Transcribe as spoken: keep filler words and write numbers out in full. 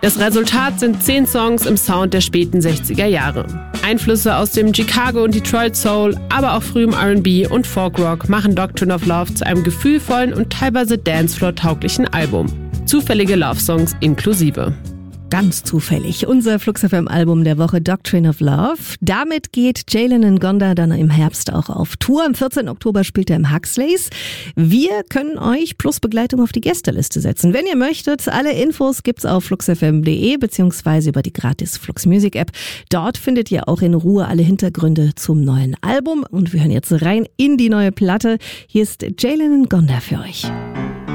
Das Resultat sind zehn Songs im Sound der späten sechziger Jahre. Einflüsse aus dem Chicago und Detroit Soul, aber auch frühem R and B und Folk-Rock machen Doctrine of Love zu einem gefühlvollen und teilweise Dancefloor-tauglichen Album. Zufällige Love-Songs inklusive. Ganz zufällig. Unser Flux F M-Album der Woche Doctrine of Love. Damit geht Jalen Ngonda dann im Herbst auch auf Tour. Am vierzehnten Oktober spielt er im Huxleys. Wir können euch plus Begleitung auf die Gästeliste setzen. Wenn ihr möchtet, alle Infos gibt's auf flux f m punkt d e beziehungsweise über die gratis Flux Music App. Dort findet ihr auch in Ruhe alle Hintergründe zum neuen Album. Und wir hören jetzt rein in die neue Platte. Hier ist Jalen Ngonda für euch.